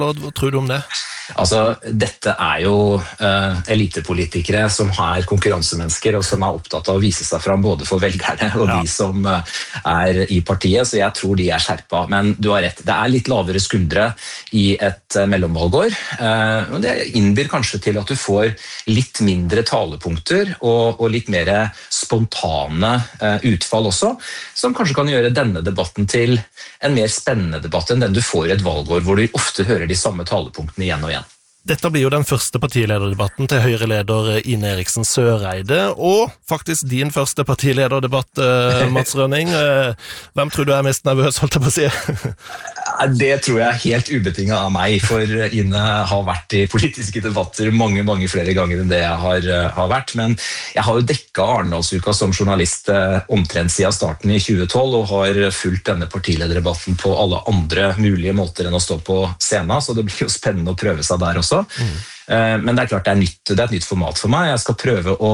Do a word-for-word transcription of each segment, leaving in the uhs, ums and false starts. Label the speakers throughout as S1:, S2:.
S1: Hva tror du om det?
S2: Altså, dette er jo uh, elitepolitikere som er konkurransemennesker og som er opptatt av å vise seg fram både for velgerne og ja. de som uh, er i partiet, så jeg tror de er skjerpa. Men du har rett, det er litt lavere skuldre i et uh, mellomvalgår, uh, og det innbyr kanskje til at du får litt mindre talepunkter og, og litt mer spontane uh, utfall også, som kanskje kan gjøre denne debatten til en mer spennende debatt enn den du får i et valgår, hvor du ofte hører de samme talepunktene igjen og igjen.
S1: Dette blir jo den første partilederdebatten til Høyre-leder Ine Eriksen Søreide, og faktisk din første partilederdebatt, Mats Rønning. Hvem tror du er mest nervøs, holdt jeg på å si?
S2: Det tror jeg er helt ubetinget av meg, for Ine har vært i politiske debatter mange, mange flere ganger enn det jeg har, har vært. Men jeg har jo dekket Arendalsuka som journalist omtrent siden starten i tjue tolv, og har fulgt denne partilederdebatten på alle andre mulige måter enn å stå på scenen, så det blir jo spennende å prøve seg der også. Mm. Men det er klart det er, nytt, det er et nytt format for meg. Jeg skal prøve å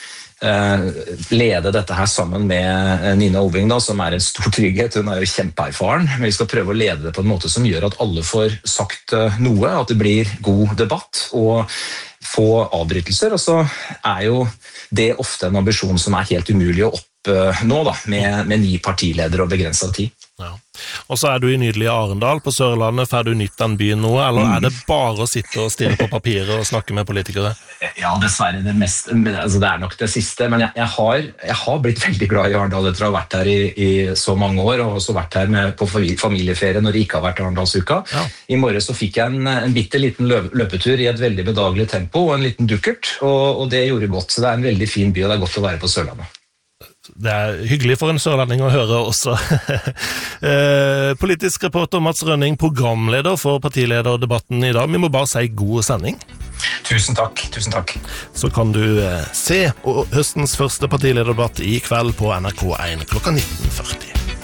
S2: lede dette her sammen med Nina Oving, da, som er en stor trygghet. Hun er jo kjempeerfaren, men vi skal prøve å lede det på en måte som gjør at alle får sagt noe, at det blir god debatt og få avbrytelser. Og så er jo det ofte en ambisjon som er helt umulig å oppnå da, med, med ni partiledere og begrenset tid.
S1: Ja. Og så er du i nydelige Arendal på Sørlandet. Får du nytt den byen nå, eller er det bare å sitte og stille på papiret og snakke med politikere?
S2: Ja, dessverre det mest, altså det er nok det siste, men jeg, jeg, har, jeg har blitt veldig glad i Arendal etter å ha vært her i, i så mange år, og også vært her med, på familieferie når det ikke har vært Arendalsuka. Ja. I morgen så fikk jeg en, en bitte liten løp, løpetur i et veldig bedagelig tempo og en liten dukkert, og, og det gjorde godt, så det er en veldig fin by, og det er godt å være på Sørlandet.
S1: Det er hyggelig for en sørlanding å høre også. eh, politisk reporter Mats Rønning, programleder for partilederdebatten i dag. Vi må bare si god sending.
S2: Tusen takk, tusen takk.
S1: Så kan du eh, se høstens første partilederdebatt i kveld på N R K en klokka nitten førti.